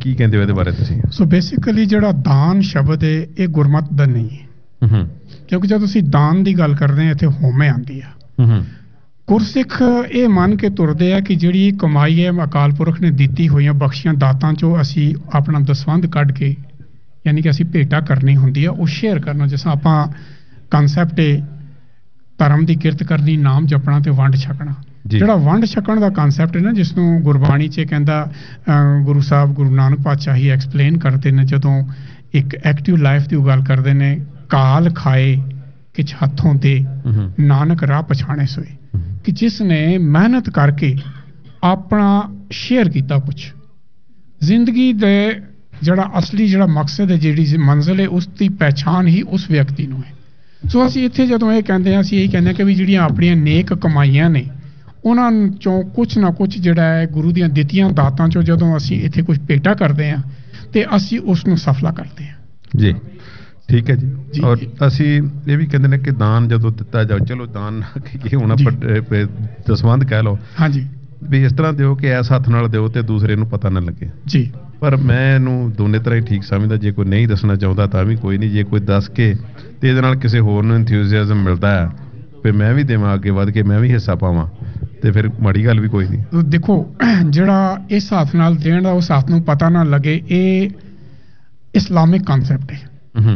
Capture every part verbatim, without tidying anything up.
ਕੀ ਕਹਿੰਦੇ ਹੋ ਇਹਦੇ ਬਾਰੇ ਤੁਸੀਂ? ਸੋ ਬੇਸਿਕਲੀ ਜਿਹੜਾ ਦਾਨ ਸ਼ਬਦ ਹੈ ਇਹ ਗੁਰਮਤ ਦਾ ਨਹੀਂ ਹੈ, ਹੂੰ, ਕਿਉਂਕਿ ਜਦੋਂ ਅਸੀਂ ਦਾਨ ਦੀ ਗੱਲ ਕਰਦੇ ਹਾਂ ਇੱਥੇ ਹੋਮੇ ਆਉਂਦੀ ਆ। ਹੂੰ, ਗੁਰਸਿੱਖ ਇਹ ਮੰਨ ਕੇ ਤੁਰਦੇ ਆ ਕਿ ਜਿਹੜੀ ਕਮਾਈ ਹੈ ਅਕਾਲ ਪੁਰਖ ਨੇ ਦਿੱਤੀ ਹੋਈਆਂ ਬਖਸ਼ੀਆਂ ਦਾਤਾਂ ਚੋਂ ਅਸੀਂ ਆਪਣਾ ਦਸਵੰਧ ਕੱਢ ਕੇ, ਯਾਨੀ ਕਿ ਅਸੀਂ ਭੇਟਾ ਕਰਨੀ ਹੁੰਦੀ ਆ, ਉਹ ਸ਼ੇਅਰ ਕਰਨਾ। ਜਿਸ ਤਰ੍ਹਾਂ ਆਪਾਂ ਕਨਸੈਪਟ ਹੈ ਧਰਮ ਦੀ ਕਿਰਤ ਕਰਨੀ, ਨਾਮ ਜਪਣਾ ਤੇ ਵੰਡ ਛਕਣਾ। ਜਿਹੜਾ ਵੰਡ ਛਕਣ ਦਾ ਕਨਸੈਪਟ ਹੈ ਨਾ, ਜਿਸ ਨੂੰ ਗੁਰਬਾਣੀ 'ਚ ਕਹਿੰਦਾ ਗੁਰੂ ਸਾਹਿਬ ਗੁਰੂ ਨਾਨਕ ਪਾਤਸ਼ਾਹੀ ਐਕਸਪਲੇਨ ਕਰਦੇ ਨੇ, ਜਦੋਂ ਇੱਕ ਐਕਟਿਵ ਲਾਈਫ ਦੀ ਗੱਲ ਕਰਦੇ ਨੇ, ਕਾਲ ਖਾਏ ਕਿਛ ਹੱਥੋਂ ਦੇ ਨਾਨਕ ਰਾਹ ਪਛਾਣੇ ਸੋਏ, ਕਿ ਜਿਸ ਨੇ ਮਿਹਨਤ ਕਰਕੇ ਆਪਣਾ ਸ਼ੇਅਰ ਕੀਤਾ ਕੁਛ ਜ਼ਿੰਦਗੀ ਦੇ, ਜਿਹੜਾ ਅਸਲੀ ਜਿਹੜਾ ਮਕਸਦ ਹੈ, ਜਿਹੜੀ ਮੰਜ਼ਿਲ ਹੈ, ਉਸ ਦੀ ਪਹਿਚਾਣ ਹੀ ਉਸ ਵਿਅਕਤੀ ਨੂੰ ਹੈ। ਸੋ ਅਸੀਂ ਇੱਥੇ ਜਦੋਂ ਇਹ ਕਹਿੰਦੇ ਹਾਂ, ਅਸੀਂ ਇਹ ਕਹਿੰਦੇ ਹਾਂ ਕਿ ਵੀ ਜਿਹੜੀਆਂ ਆਪਣੀਆਂ ਨੇਕ ਕਮਾਈਆਂ ਨੇ ਉਹਨਾਂ ਚੋਂ ਕੁਛ ਨਾ ਕੁਛ ਜਿਹੜਾ ਹੈ ਗੁਰੂ ਦੀਆਂ ਦਿੱਤੀਆਂ ਦਾਤਾਂ ਚੋਂ ਜਦੋਂ ਅਸੀਂ ਇੱਥੇ ਕੁਝ ਭੇਟਾ ਕਰਦੇ ਹਾਂ ਤੇ ਅਸੀਂ ਉਸ ਨੂੰ ਸਫਲਾ ਕਰਦੇ ਹਾਂ। ਜੀ ਠੀਕ ਹੈ ਜੀ, ਜੀ। ਔਰ ਅਸੀਂ ਇਹ ਵੀ ਕਹਿੰਦੇ ਨੇ ਕਿ ਦਾਨ ਜਦੋਂ ਦਿੱਤਾ ਜਾਓ, ਚਲੋ ਦਾਨ ਕੀ ਹੁਣ ਆਪਾਂ ਦਸਵੰਧ ਕਹਿ ਲਓ, ਹਾਂਜੀ, ਵੀ ਇਸ ਤਰ੍ਹਾਂ ਦਿਓ ਕਿ ਇਸ ਹੱਥ ਨਾਲ ਦਿਓ ਤੇ ਦੂਸਰੇ ਨੂੰ ਪਤਾ ਨਾ ਲੱਗੇ ਜੀ। ਪਰ ਮੈਂ ਇਹਨੂੰ ਦੋਨੇ ਤਰ੍ਹਾਂ ਹੀ ਠੀਕ ਸਮਝਦਾ। ਜੇ ਕੋਈ ਨਹੀਂ ਦੱਸਣਾ ਚਾਹੁੰਦਾ ਤਾਂ ਵੀ ਕੋਈ ਨਹੀਂ, ਜੇ ਕੋਈ ਦੱਸ ਕੇ ਤੇ ਇਹਦੇ ਨਾਲ ਕਿਸੇ ਹੋਰ ਨੂੰ ਇੰਥੂਸੀਆਜ਼ਮ ਮਿਲਦਾ ਹੈ ਵੀ ਮੈਂ ਵੀ ਦੇਵਾਂ ਅੱਗੇ ਵੱਧ ਕੇ, ਮੈਂ ਵੀ ਹਿੱਸਾ ਪਾਵਾਂ, ਤੇ ਫਿਰ ਮਾੜੀ ਗੱਲ ਵੀ ਕੋਈ ਨਹੀਂ। ਦੇਖੋ ਜਿਹੜਾ ਇਸ ਹੱਥ ਨਾਲ ਦੇਣ ਦਾ ਉਸ ਹੱਥ ਨੂੰ ਪਤਾ ਨਾ ਲੱਗੇ, ਇਹ ਇਸਲਾਮਿਕ ਕਨਸੈਪਟ ਹੈ।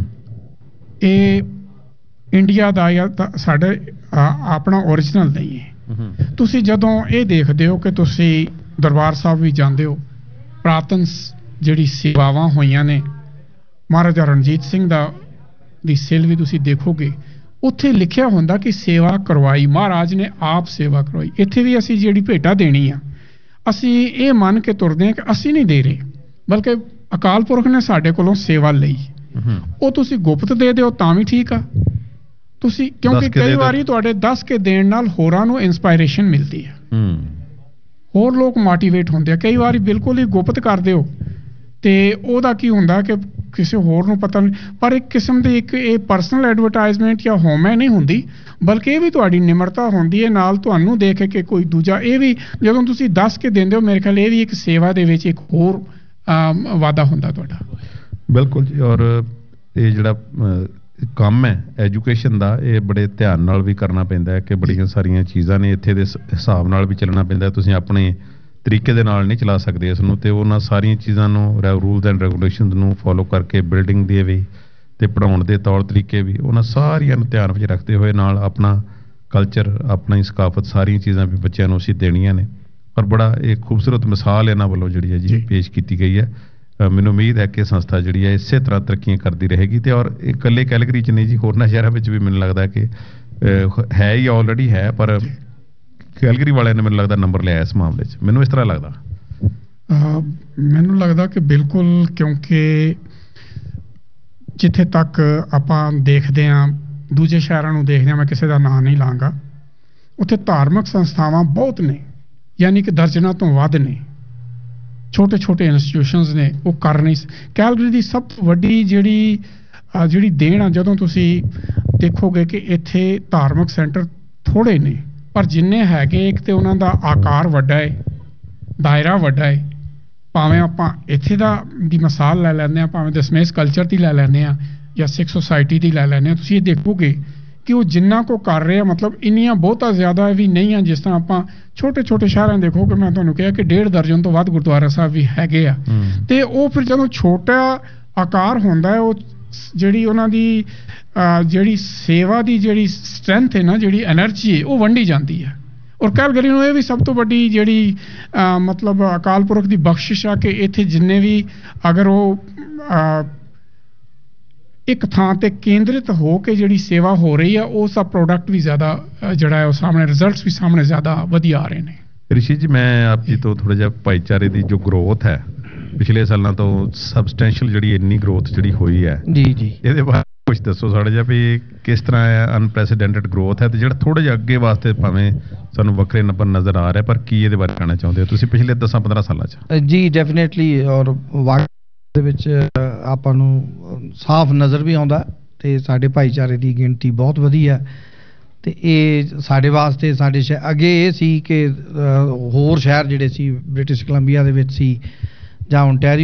ਇਹ ਇੰਡੀਆ ਦਾ ਜਾਂ ਸਾਡੇ ਆਪਣਾ ਓਰੀਜਨਲ ਨਹੀਂ ਹੈ। ਤੁਸੀਂ ਜਦੋਂ ਇਹ ਦੇਖਦੇ ਹੋ ਕਿ ਤੁਸੀਂ ਦਰਬਾਰ ਸਾਹਿਬ ਵੀ ਜਾਂਦੇ ਹੋ, ਪ੍ਰਾਤਨ ਜਿਹੜੀ ਸੇਵਾਵਾਂ ਹੋਈਆਂ ਨੇ, ਮਹਾਰਾਜਾ ਰਣਜੀਤ ਸਿੰਘ ਦਾ ਦੀ ਸਿਲ ਵੀ ਤੁਸੀਂ ਦੇਖੋਗੇ, ਉੱਥੇ ਲਿਖਿਆ ਹੁੰਦਾ ਕਿ ਸੇਵਾ ਕਰਵਾਈ, ਮਹਾਰਾਜ ਨੇ ਆਪ ਸੇਵਾ ਕਰਵਾਈ। ਇੱਥੇ ਵੀ ਅਸੀਂ ਜਿਹੜੀ ਭੇਟਾ ਦੇਣੀ ਆ, ਅਸੀਂ ਇਹ ਮੰਨ ਕੇ ਤੁਰਦੇ ਹਾਂ ਕਿ ਅਸੀਂ ਨਹੀਂ ਦੇ ਰਹੇ, ਬਲਕਿ ਅਕਾਲ ਪੁਰਖ ਨੇ ਸਾਡੇ ਕੋਲੋਂ ਸੇਵਾ ਲਈ। ਉਹ ਤੁਸੀਂ ਗੁਪਤ ਦੇ ਦਿਓ ਤਾਂ ਵੀ ਠੀਕ ਆ, ਤੁਸੀਂ ਕਿਉਂਕਿ ਕਈ ਵਾਰੀ ਤੁਹਾਡੇ ਦੱਸ ਕੇ ਦੇਣ ਨਾਲ ਹੋਰਾਂ ਨੂੰ ਇਨਸਪਾਇਰੇਸ਼ਨ ਮਿਲਦੀ ਹੈ, ਹੋਰ ਲੋਕ ਮੋਟੀਵੇਟ ਹੁੰਦੇ ਆ। ਕਈ ਵਾਰੀ ਬਿਲਕੁਲ ਹੀ ਗੁਪਤ ਕਰ ਦਿਓ ਤੇ ਉਹਦਾ ਕੀ ਹੁੰਦਾ ਕਿ ਕਿਸੇ ਹੋਰ ਨੂੰ ਪਤਾ ਨਹੀਂ, ਪਰ ਇੱਕ ਕਿਸਮ ਦੀ ਇੱਕ ਇਹ ਪਰਸਨਲ ਐਡਵਰਟਾਈਜ਼ਮੈਂਟ ਜਾਂ ਹੋਮੇ ਨਹੀਂ ਹੁੰਦੀ, ਬਲਕਿ ਇਹ ਵੀ ਤੁਹਾਡੀ ਨਿਮਰਤਾ ਹੁੰਦੀ ਹੈ ਨਾਲ, ਤੁਹਾਨੂੰ ਦੇਖ ਕੇ ਕੋਈ ਦੂਜਾ ਇਹ ਵੀ ਜਦੋਂ ਤੁਸੀਂ ਦੱਸ ਕੇ ਦਿੰਦੇ ਹੋ, ਮੇਰੇ ਖਿਆਲ ਇਹ ਵੀ ਇੱਕ ਸੇਵਾ ਦੇ ਵਿੱਚ ਇੱਕ ਹੋਰ ਵਾਧਾ ਹੁੰਦਾ ਤੁਹਾਡਾ। ਬਿਲਕੁਲ ਜੀ। ਔਰ ਇਹ ਜਿਹੜਾ ਕੰਮ ਹੈ ਐਜੂਕੇਸ਼ਨ ਦਾ, ਇਹ ਬੜੇ ਧਿਆਨ ਨਾਲ ਵੀ ਕਰਨਾ ਪੈਂਦਾ ਹੈ ਕਿ ਬੜੀਆਂ ਸਾਰੀਆਂ ਚੀਜ਼ਾਂ ਨੇ ਇੱਥੇ ਦੇ ਹਿਸਾਬ ਨਾਲ ਵੀ ਚੱਲਣਾ ਪੈਂਦਾ। ਤੁਸੀਂ ਆਪਣੇ ਤਰੀਕੇ ਦੇ ਨਾਲ ਨਹੀਂ ਚਲਾ ਸਕਦੇ ਇਸ ਨੂੰ, ਤੇ ਉਹਨਾਂ ਸਾਰੀਆਂ ਚੀਜ਼ਾਂ ਨੂੰ ਰੂਲਸ ਐਂਡ ਰੈਗੂਲੇਸ਼ਨਸ ਨੂੰ ਫੋਲੋ ਕਰਕੇ, ਬਿਲਡਿੰਗ ਦੇ ਵੀ ਤੇ ਪੜ੍ਹਾਉਣ ਦੇ ਤੌਰ ਤਰੀਕੇ ਵੀ, ਉਹਨਾਂ ਸਾਰੀਆਂ ਨੂੰ ਧਿਆਨ ਵਿੱਚ ਰੱਖਦੇ ਹੋਏ ਨਾਲ ਆਪਣਾ ਕਲਚਰ, ਆਪਣੀ ਸਕਾਫਤ, ਸਾਰੀਆਂ ਚੀਜ਼ਾਂ ਵੀ ਬੱਚਿਆਂ ਨੂੰ ਅਸੀਂ ਦੇਣੀਆਂ ਨੇ। ਔਰ ਬੜਾ ਇਹ ਖੂਬਸੂਰਤ ਮਿਸਾਲ ਇਹਨਾਂ ਵੱਲੋਂ ਜਿਹੜੀ ਹੈ ਜੀ ਪੇਸ਼ ਕੀਤੀ ਗਈ ਹੈ। ਮੈਨੂੰ ਉਮੀਦ ਹੈ ਕਿ ਸੰਸਥਾ ਜਿਹੜੀ ਹੈ ਇਸੇ ਤਰ੍ਹਾਂ ਤਰੱਕੀਆਂ ਕਰਦੀ ਰਹੇਗੀ, ਤੇ ਔਰ ਇਕੱਲੇ ਕੈਲਗਰੀ 'ਚ ਨਹੀਂ ਜੀ, ਹੋਰਨਾਂ ਸ਼ਹਿਰਾਂ ਵਿੱਚ ਵੀ ਮੈਨੂੰ ਲੱਗਦਾ ਕਿ ਹੈ ਹੀ ਆਲਰੇਡੀ ਹੈ, ਪਰ ਕੈਲਗਰੀ ਵਾਲਿਆਂ ਨੇ ਮੈਨੂੰ ਲੱਗਦਾ ਨੰਬਰ ਲਿਆ ਇਸ ਮਾਮਲੇ 'ਚ, ਮੈਨੂੰ ਇਸ ਤਰ੍ਹਾਂ ਲੱਗਦਾ। ਮੈਨੂੰ ਲੱਗਦਾ ਕਿ ਬਿਲਕੁਲ, ਕਿਉਂਕਿ ਜਿੱਥੇ ਤੱਕ ਆਪਾਂ ਦੇਖਦੇ ਹਾਂ, ਦੂਜੇ ਸ਼ਹਿਰਾਂ ਨੂੰ ਦੇਖਦੇ ਹਾਂ, ਮੈਂ ਕਿਸੇ ਦਾ ਨਾਂ ਨਹੀਂ ਲਾਂਗਾ, ਉੱਥੇ ਧਾਰਮਿਕ ਸੰਸਥਾਵਾਂ ਬਹੁਤ ਨੇ, ਯਾਨੀ ਕਿ ਦਰਜਨਾਂ ਤੋਂ ਵੱਧ ਨੇ, ਛੋਟੇ ਛੋਟੇ ਇੰਸਟੀਟਿਊਸ਼ਨਸ ਨੇ, ਉਹ ਕਰ ਨਹੀਂ। ਕੈਲਗਰੀ ਦੀ ਸਭ ਤੋਂ ਵੱਡੀ ਜਿਹੜੀ ਜਿਹੜੀ ਦੇਣ ਆ, ਜਦੋਂ ਤੁਸੀਂ ਦੇਖੋਗੇ ਕਿ ਇੱਥੇ ਧਾਰਮਿਕ ਸੈਂਟਰ ਥੋੜ੍ਹੇ ਨੇ, ਪਰ ਜਿੰਨੇ ਹੈਗੇ, ਇੱਕ ਤੇ ਉਹਨਾਂ ਦਾ ਆਕਾਰ ਵੱਡਾ ਹੈ, ਦਾਇਰਾ ਵੱਡਾ ਹੈ। ਭਾਵੇਂ ਆਪਾਂ ਇੱਥੇ ਦਾ ਦੀ ਮਿਸਾਲ ਲੈ ਲੈਂਦੇ ਹਾਂ, ਭਾਵੇਂ ਦਸਮੇਸ਼ ਕਲਚਰ ਦੀ ਲੈ ਲੈਂਦੇ ਹਾਂ ਜਾਂ ਸਿੱਖ ਸੁਸਾਇਟੀ ਦੀ ਲੈ ਲੈਂਦੇ ਹਾਂ, ਤੁਸੀਂ ਇਹ ਦੇਖੋਗੇ ਕਿ ਉਹ ਜਿੰਨਾ ਕੋ ਕਰ ਰਹੇ ਆ, ਮਤਲਬ ਇੰਨੀਆਂ ਬਹੁਤਾ ਜ਼ਿਆਦਾ ਵੀ ਨਹੀਂ ਆ। ਜਿਸ ਤਰ੍ਹਾਂ ਆਪਾਂ ਛੋਟੇ ਛੋਟੇ ਸ਼ਹਿਰਾਂ ਦੇਖੋ ਕਿ ਮੈਂ ਤੁਹਾਨੂੰ ਕਿਹਾ ਕਿ ਡੇਢ ਦਰਜਨ ਤੋਂ ਵੱਧ ਗੁਰਦੁਆਰਾ ਸਾਹਿਬ ਵੀ ਹੈਗੇ ਆ, ਤੇ ਉਹ ਫਿਰ ਜਦੋਂ ਛੋਟਾ ਆਕਾਰ ਹੁੰਦਾ ਹੈ, ਉਹ ਜਿਹੜੀ ਉਹਨਾਂ ਦੀ ਜਿਹੜੀ ਸੇਵਾ ਦੀ ਜਿਹੜੀ ਸਟਰੈਂਥ ਹੈ ਨਾ, ਜਿਹੜੀ ਐਨਰਜੀ ਹੈ, ਉਹ ਵੰਡੀ ਜਾਂਦੀ ਹੈ। ਔਰ ਕੈਲਗਰੀ ਨੂੰ ਇਹ ਵੀ ਸਭ ਤੋਂ ਵੱਡੀ ਜਿਹੜੀ ਮਤਲਬ ਅਕਾਲ ਪੁਰਖ ਦੀ ਬਖਸ਼ਿਸ਼ ਆ ਕਿ ਇੱਥੇ ਜਿੰਨੇ ਵੀ ਅਗਰ ਉਹ ਇੱਕ ਥਾਂ ਤੇ ਕੇਂਦਰਿਤ ਹੋ ਕੇ ਜਿਹੜੀ ਸੇਵਾ ਹੋ ਰਹੀ ਆ, ਉਸ ਦਾ ਪ੍ਰੋਡਕਟ ਵੀ ਜ਼ਿਆਦਾ ਜਿਹੜਾ ਹੈ ਉਹ ਸਾਹਮਣੇ, ਰਿਜ਼ਲਟਸ ਵੀ ਸਾਹਮਣੇ ਜ਼ਿਆਦਾ ਵਧੀਆ ਆ ਰਹੇ ਨੇ। ਰਿਸ਼ੀ ਜੀ, ਮੈਂ ਆਪ ਜੀ ਤੋਂ ਥੋੜਾ ਜਿਹਾ ਭਾਈਚਾਰੇ ਦੀ ਜੋ ਗਰੋਥ ਹੈ ਪਿਛਲੇ ਸਾਲਾਂ ਤੋਂ ਸਬਸਟੈਂਸ਼ੀਅਲ ਜਿਹੜੀ ਇੰਨੀ ਗਰੋਥ ਜਿਹੜੀ ਹੋਈ ਹੈ, ਜੀ ਜੀ ਇਹਦੇ ਬਾਰੇ ਕੁਝ ਦੱਸੋ ਸਾਡਾ ਜਿਹਾ ਵੀ ਕਿਸ ਤਰ੍ਹਾਂ ਹੈ? ਅਨਪ੍ਰੈਸੀਡੈਂਟਡ ਗਰੋਥ ਹੈ, ਤੇ ਜਿਹੜਾ ਥੋੜਾ ਜਿਹਾ ਅੱਗੇ ਵਾਸਤੇ ਭਾਵੇਂ ਸਾਨੂੰ ਵੱਖਰੇ ਨੰਬਰ ਨਜ਼ਰ ਆ ਰਿਹਾ, ਪਰ ਕੀ ਇਹਦੇ ਬਾਰੇ ਕਹਿਣਾ ਚਾਹੁੰਦੇ ਹੋ ਤੁਸੀਂ ਪਿਛਲੇ ਦਸਾਂ ਪੰਦਰਾਂ ਸਾਲਾਂ 'ਚ? ਜੀ ਡੈਫੀਨੇਟਲੀ, ਔਰ ਦੇ ਵਿੱਚ ਆਪਾਂ ਨੂੰ ਸਾਫ਼ ਨਜ਼ਰ ਵੀ ਆਉਂਦਾ, ਤੇ ਸਾਡੇ ਭਾਈਚਾਰੇ ਦੀ ਗਿਣਤੀ ਬਹੁਤ ਵਧੀਆ, ਤੇ ਇਹ ਸਾਡੇ ਵਾਸਤੇ ਸਾਡੇ ਸ਼ਹਿਰ ਅੱਗੇ ਇਹ ਸੀ ਕਿ ਹੋਰ ਸ਼ਹਿਰ ਜਿਹੜੇ ਸੀ ਬ੍ਰਿਟਿਸ਼ ਕੋਲੰਬੀਆ ਦੇ ਵਿੱਚ ਸੀ ਜਾਂ ਓਨਟੈਰੀਓ